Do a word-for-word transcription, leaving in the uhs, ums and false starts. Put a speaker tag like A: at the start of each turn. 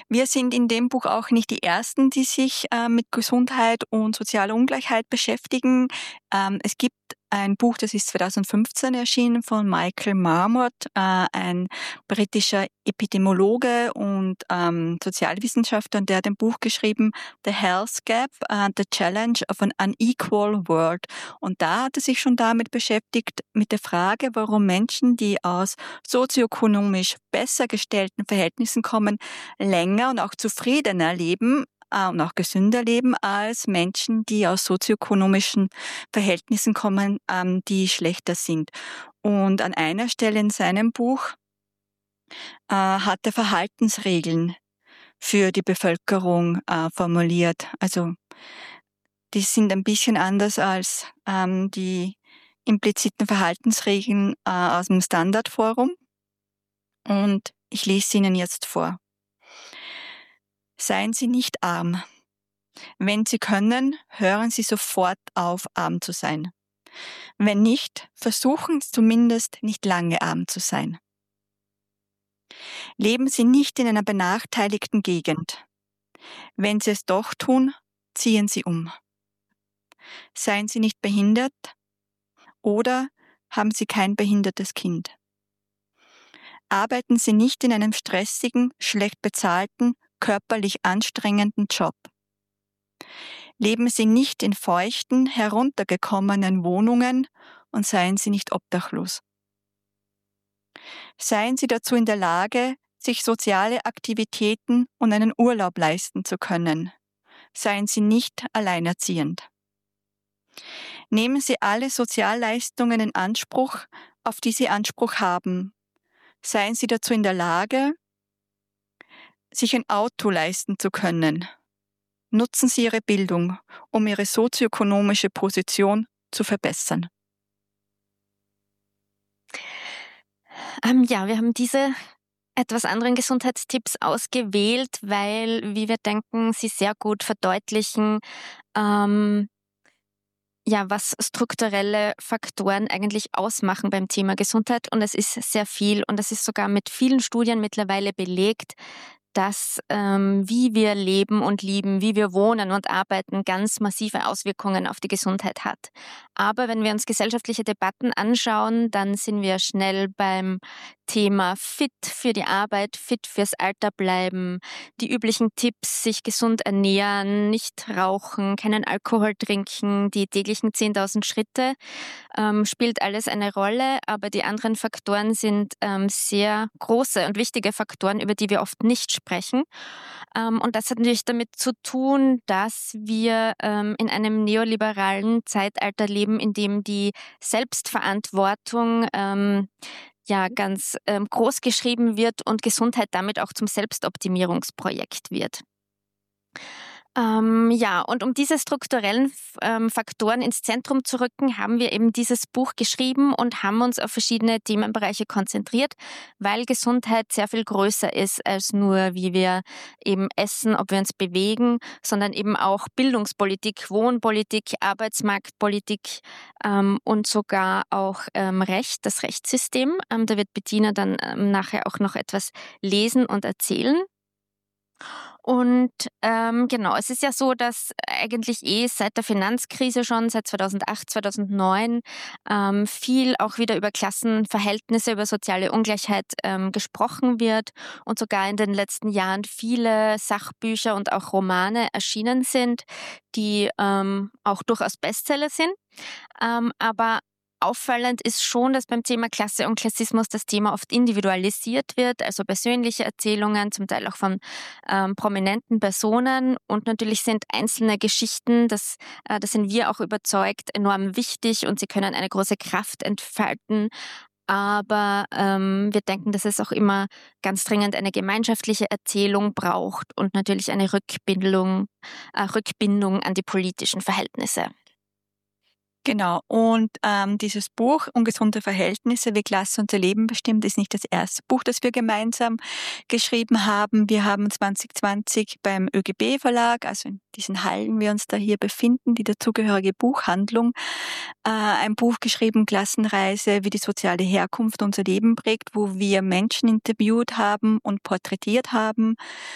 A: Wir sind in dem Buch auch nicht die Ersten, die sich äh, mit Gesundheit und sozialer Ungleichheit beschäftigen. Ähm, es gibt ein Buch, das ist zweitausendfünfzehn erschienen, von Michael Marmot, äh, ein britischer Epidemiologe und ähm, Sozialwissenschaftler, und der hat ein Buch geschrieben, The Health Gap, uh, The Challenge of an Unequal World. Und da hat er sich schon damit beschäftigt, mit der Frage, warum Menschen, die aus sozioökonomisch besser gestellten Verhältnissen kommen, länger und auch zufriedener leben äh, und auch gesünder leben als Menschen, die aus sozioökonomischen Verhältnissen kommen, ähm, die schlechter sind. Und an einer Stelle in seinem Buch äh, hat er Verhaltensregeln für die Bevölkerung äh, formuliert. Also die sind ein bisschen anders als ähm, die impliziten Verhaltensregeln äh, aus dem Standardforum. Und ich lese sie Ihnen jetzt vor. Seien Sie nicht arm. Wenn Sie können, hören Sie sofort auf, arm zu sein. Wenn nicht, versuchen Sie zumindest nicht lange arm zu sein. Leben Sie nicht in einer benachteiligten Gegend. Wenn Sie es doch tun, ziehen Sie um. Seien Sie nicht behindert oder haben Sie kein behindertes Kind. Arbeiten Sie nicht in einem stressigen, schlecht bezahlten, körperlich anstrengenden Job. Leben Sie nicht in feuchten, heruntergekommenen Wohnungen und seien Sie nicht obdachlos. Seien Sie dazu in der Lage, sich soziale Aktivitäten und einen Urlaub leisten zu können. Seien Sie nicht alleinerziehend. Nehmen Sie alle Sozialleistungen in Anspruch, auf die Sie Anspruch haben. Seien Sie dazu in der Lage, sich ein Auto leisten zu können. Nutzen Sie Ihre Bildung, um Ihre sozioökonomische Position zu verbessern.
B: Ähm, ja, wir haben diese etwas anderen Gesundheitstipps ausgewählt, weil, wie wir denken, sie sehr gut verdeutlichen, ähm, ja, was strukturelle Faktoren eigentlich ausmachen beim Thema Gesundheit. Und es ist sehr viel und es ist sogar mit vielen Studien mittlerweile belegt, dass ähm, wie wir leben und lieben, wie wir wohnen und arbeiten, ganz massive Auswirkungen auf die Gesundheit hat. Aber wenn wir uns gesellschaftliche Debatten anschauen, dann sind wir schnell beim Thema fit für die Arbeit, fit fürs Alter bleiben, die üblichen Tipps, sich gesund ernähren, nicht rauchen, keinen Alkohol trinken, die täglichen zehntausend Schritte, ähm, spielt alles eine Rolle, aber die anderen Faktoren sind ähm, sehr große und wichtige Faktoren, über die wir oft nicht sprechen. Ähm, und das hat natürlich damit zu tun, dass wir ähm, in einem neoliberalen Zeitalter leben, in dem die Selbstverantwortung ähm, ja ganz ähm, groß geschrieben wird und Gesundheit damit auch zum Selbstoptimierungsprojekt wird. Ähm, ja, und um diese strukturellen ähm, Faktoren ins Zentrum zu rücken, haben wir eben dieses Buch geschrieben und haben uns auf verschiedene Themenbereiche konzentriert, weil Gesundheit sehr viel größer ist als nur, wie wir eben essen, ob wir uns bewegen, sondern eben auch Bildungspolitik, Wohnpolitik, Arbeitsmarktpolitik ähm, und sogar auch ähm, Recht, das Rechtssystem. Ähm, da wird Bettina dann ähm, nachher auch noch etwas lesen und erzählen. Und ähm, genau, es ist ja so, dass eigentlich eh seit der Finanzkrise schon, seit zweitausendacht, zweitausendneun, ähm, viel auch wieder über Klassenverhältnisse, über soziale Ungleichheit ähm, gesprochen wird und sogar in den letzten Jahren viele Sachbücher und auch Romane erschienen sind, die ähm, auch durchaus Bestseller sind. Ähm, aber auffallend ist schon, dass beim Thema Klasse und Klassismus das Thema oft individualisiert wird, also persönliche Erzählungen, zum Teil auch von ähm, prominenten Personen. Und natürlich sind einzelne Geschichten, das, äh, das sind wir auch überzeugt, enorm wichtig und sie können eine große Kraft entfalten. Aber ähm, wir denken, dass es auch immer ganz dringend eine gemeinschaftliche Erzählung braucht und natürlich eine Rückbindung, äh, Rückbindung an die politischen Verhältnisse.
A: Genau, und ähm, dieses Buch Ungesunde Verhältnisse, wie Klasse unser Leben bestimmt, ist nicht das erste Buch, das wir gemeinsam geschrieben haben. Wir haben zwanzig zwanzig beim Ö G B Verlag, also in diesen Hallen wir uns da hier befinden, die dazugehörige Buchhandlung, äh, ein Buch geschrieben, Klassenreise, wie die soziale Herkunft unser Leben prägt, wo wir Menschen interviewt haben und porträtiert haben,